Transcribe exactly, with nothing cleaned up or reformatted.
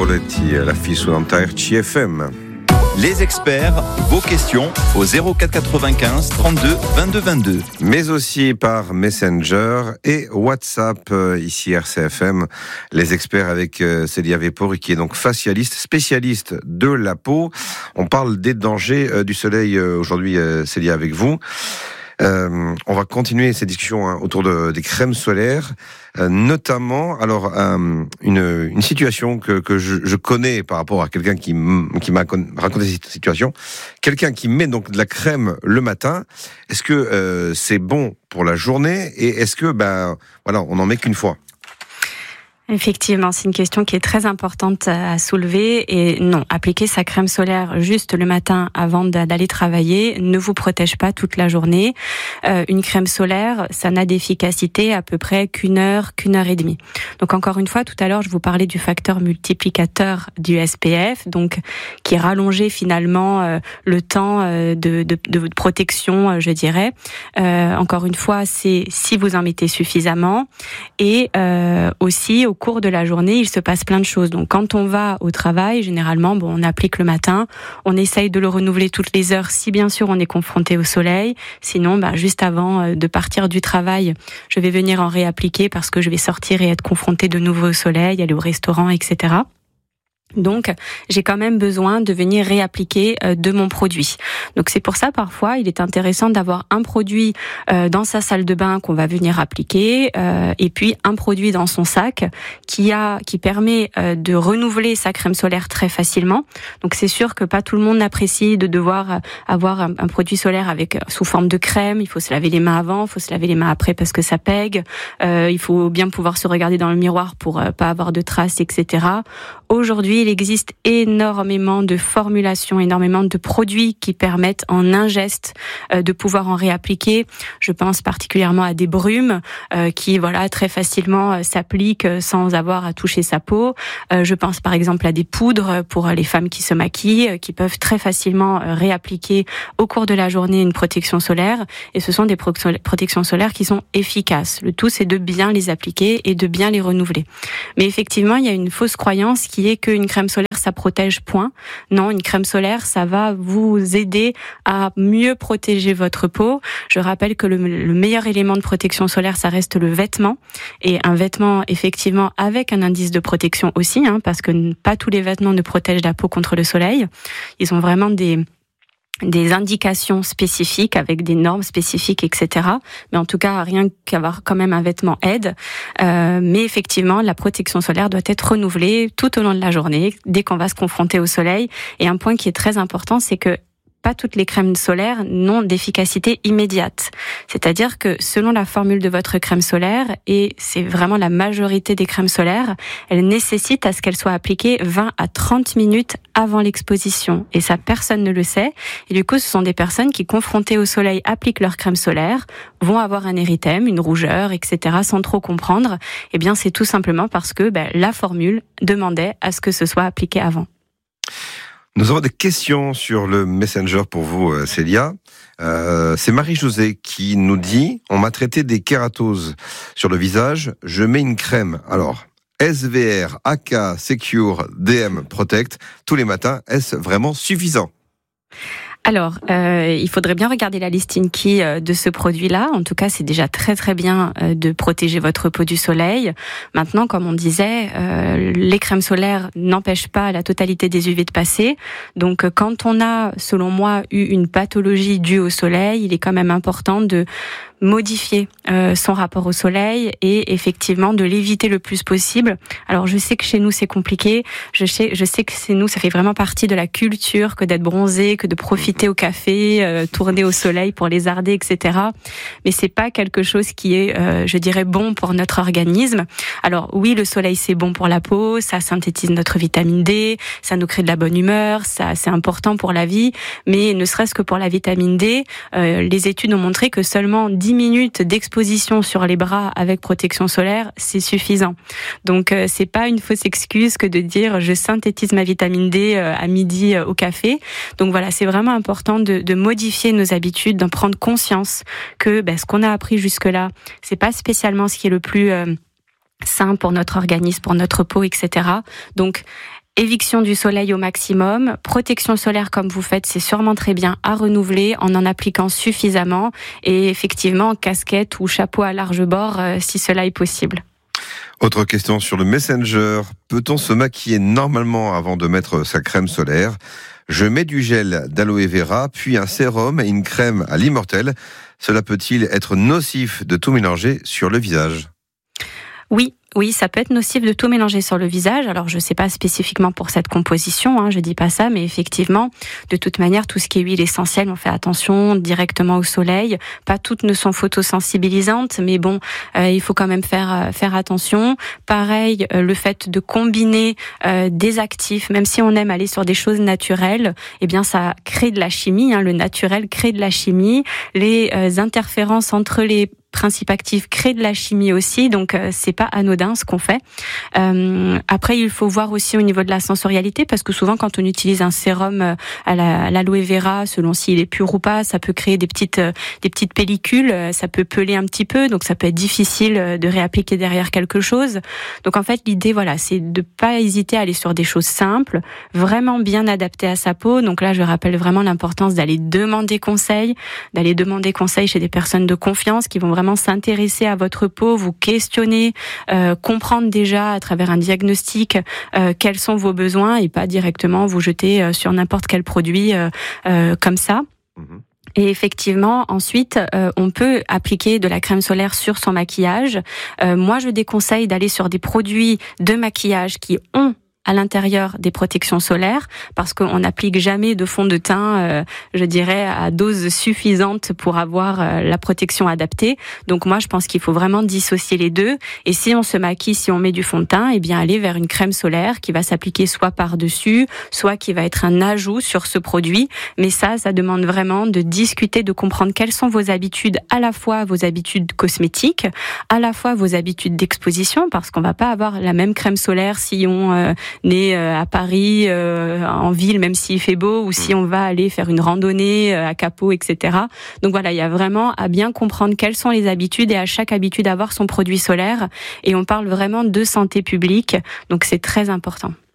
Poletti, la fille suonantare C F M. Les experts, vos questions au zéro quatre quatre-vingt-quinze trente-deux vingt-deux vingt-deux. Mais aussi par Messenger et WhatsApp, ici R C F M. Les experts avec Célia Vepori, qui est donc facialiste, spécialiste de la peau. On parle des dangers du soleil aujourd'hui, Célia, avec vous. Euh, on va continuer ces discussions hein, autour de, des crèmes solaires, euh, notamment, alors euh, une, une situation que, que je, je connais par rapport à quelqu'un qui, m- qui m'a con- raconté cette situation. Quelqu'un qui met donc de la crème le matin. Est-ce que euh, c'est bon pour la journée et est-ce que ben voilà, on n'en met qu'une fois? Effectivement, c'est une question qui est très importante à soulever. Et non, appliquer sa crème solaire juste le matin avant d'aller travailler ne vous protège pas toute la journée. Euh, une crème solaire, ça n'a d'efficacité à peu près qu'une heure, qu'une heure et demie. Donc encore une fois, tout à l'heure, je vous parlais du facteur multiplicateur du S P F, donc qui rallongeait finalement euh, le temps euh, de, de, de protection, euh, je dirais. Euh, encore une fois, c'est si vous en mettez suffisamment et euh, aussi au Au cours de la journée, il se passe plein de choses. Donc, quand on va au travail, généralement, bon, on applique le matin, on essaye de le renouveler toutes les heures, si bien sûr on est confronté au soleil. Sinon, bah, juste avant de partir du travail, je vais venir en réappliquer parce que je vais sortir et être confronté de nouveau au soleil, aller au restaurant, et cetera. Donc, j'ai quand même besoin de venir réappliquer euh, de mon produit. Donc, c'est pour ça, parfois, il est intéressant d'avoir un produit euh, dans sa salle de bain qu'on va venir appliquer, euh, et puis un produit dans son sac qui a, qui permet euh, de renouveler sa crème solaire très facilement. Donc, c'est sûr que pas tout le monde apprécie de devoir avoir un, un produit solaire avec sous forme de crème. Il faut se laver les mains avant, il faut se laver les mains après parce que ça pègue. Euh, il faut bien pouvoir se regarder dans le miroir pour euh, pas avoir de traces, et cetera. Aujourd'hui, il existe énormément de formulations, énormément de produits qui permettent en un geste euh, de pouvoir en réappliquer. Je pense particulièrement à des brumes euh, qui, voilà, très facilement euh, s'appliquent sans avoir à toucher sa peau. Euh, je pense par exemple à des poudres pour les femmes qui se maquillent, euh, qui peuvent très facilement euh, réappliquer au cours de la journée une protection solaire. Et ce sont des pro- protections solaires qui sont efficaces. Le tout, c'est de bien les appliquer et de bien les renouveler. Mais effectivement, il y a une fausse croyance qui est qu'une crème solaire, ça protège, point. Non, une crème solaire, ça va vous aider à mieux protéger votre peau. Je rappelle que le, le meilleur élément de protection solaire, ça reste le vêtement. Et un vêtement, effectivement, avec un indice de protection aussi, hein, parce que pas tous les vêtements ne protègent la peau contre le soleil. Ils ont vraiment des... des indications spécifiques avec des normes spécifiques, et cetera. Mais en tout cas, rien qu'avoir quand même un vêtement aide. Euh, mais effectivement, la protection solaire doit être renouvelée tout au long de la journée, dès qu'on va se confronter au soleil. Et un point qui est très important, c'est que pas toutes les crèmes solaires n'ont d'efficacité immédiate. C'est-à-dire que selon la formule de votre crème solaire, et c'est vraiment la majorité des crèmes solaires, elles nécessitent à ce qu'elles soient appliquées vingt à trente minutes avant l'exposition. Et ça, personne ne le sait. Et du coup, ce sont des personnes qui, confrontées au soleil, appliquent leur crème solaire, vont avoir un érythème, une rougeur, et cetera, sans trop comprendre. Eh bien, c'est tout simplement parce que ben, la formule demandait à ce que ce soit appliqué avant. Nous avons des questions sur le Messenger pour vous, Célia. Euh, c'est Marie-Josée qui nous dit « On m'a traité des kératoses sur le visage, je mets une crème. Alors, S V R, A K, Secure, D M, Protect, tous les matins, est-ce vraiment suffisant ?» Alors, euh, il faudrait bien regarder la liste Inky euh, de ce produit-là. En tout cas, c'est déjà très très bien euh, de protéger votre peau du soleil. Maintenant, comme on disait, euh, les crèmes solaires n'empêchent pas la totalité des U V de passer. Donc, euh, quand on a, selon moi, eu une pathologie due au soleil, il est quand même important de modifier euh, son rapport au soleil et effectivement de l'éviter le plus possible. Alors je sais que chez nous c'est compliqué, je sais, je sais que chez nous ça fait vraiment partie de la culture que d'être bronzé, que de profiter au café, euh, tourner au soleil pour lézarder, et cetera. Mais c'est pas quelque chose qui est, euh, je dirais, bon pour notre organisme. Alors oui, le soleil c'est bon pour la peau, ça synthétise notre vitamine D, ça nous crée de la bonne humeur, ça c'est important pour la vie, mais ne serait-ce que pour la vitamine D, euh, les études ont montré que seulement dix minutes d'exposition sur les bras avec protection solaire, c'est suffisant. Donc euh, c'est pas une fausse excuse que de dire je synthétise ma vitamine D euh, à midi euh, au café. Donc voilà, c'est vraiment important de, de modifier nos habitudes, d'en prendre conscience que ben, ce qu'on a appris jusque-là, c'est pas spécialement ce qui est le plus euh, sain pour notre organisme, pour notre peau, et cetera. Donc Éviction du soleil au maximum, protection solaire comme vous faites, c'est sûrement très bien à renouveler en en appliquant suffisamment et effectivement casquette ou chapeau à large bord euh, si cela est possible. Autre question sur le Messenger. Peut-on se maquiller normalement avant de mettre sa crème solaire ? Je mets du gel d'aloe vera, puis un sérum et une crème à l'immortel. Cela peut-il être nocif de tout mélanger sur le visage ? Oui. Oui, ça peut être nocif de tout mélanger sur le visage. Alors, je ne sais pas spécifiquement pour cette composition, hein, je dis pas ça, mais effectivement, de toute manière, tout ce qui est huile essentielle, on fait attention directement au soleil. Pas toutes ne sont photosensibilisantes, mais bon, euh, il faut quand même faire euh, faire attention. Pareil, euh, le fait de combiner euh, des actifs, même si on aime aller sur des choses naturelles, eh bien, ça crée de la chimie. Hein, le naturel crée de la chimie. Les euh, interférences entre les principes actifs créent de la chimie aussi, donc euh, c'est pas anodin ce qu'on fait. Euh, après, il faut voir aussi au niveau de la sensorialité, parce que souvent quand on utilise un sérum euh, à, la, à l'aloe vera, selon s'il est pur ou pas, ça peut créer des petites euh, des petites pellicules, euh, ça peut peler un petit peu, donc ça peut être difficile euh, de réappliquer derrière quelque chose. Donc en fait, l'idée, voilà, c'est de pas hésiter à aller sur des choses simples, vraiment bien adaptées à sa peau. Donc là, je rappelle vraiment l'importance d'aller demander conseil, d'aller demander conseil chez des personnes de confiance qui vont vraiment s'intéresser à votre peau, vous questionner, euh, comprendre déjà à travers un diagnostic euh, quels sont vos besoins et pas directement vous jeter euh, sur n'importe quel produit euh, euh, comme ça. Mmh. Et effectivement, ensuite, euh, on peut appliquer de la crème solaire sur son maquillage. Euh, moi, je déconseille d'aller sur des produits de maquillage qui ont à l'intérieur des protections solaires, parce qu'on n'applique jamais de fond de teint, euh, je dirais, à dose suffisante pour avoir euh, la protection adaptée. Donc moi, je pense qu'il faut vraiment dissocier les deux. Et si on se maquille, si on met du fond de teint, eh bien aller vers une crème solaire qui va s'appliquer soit par-dessus, soit qui va être un ajout sur ce produit. Mais ça, ça demande vraiment de discuter, de comprendre quelles sont vos habitudes, à la fois vos habitudes cosmétiques, à la fois vos habitudes d'exposition, parce qu'on va pas avoir la même crème solaire si on euh, né à Paris, euh, en ville, même s'il fait beau, ou si on va aller faire une randonnée à Capeau, et cetera. Donc voilà, il y a vraiment à bien comprendre quelles sont les habitudes et à chaque habitude avoir son produit solaire. Et on parle vraiment de santé publique, donc c'est très important.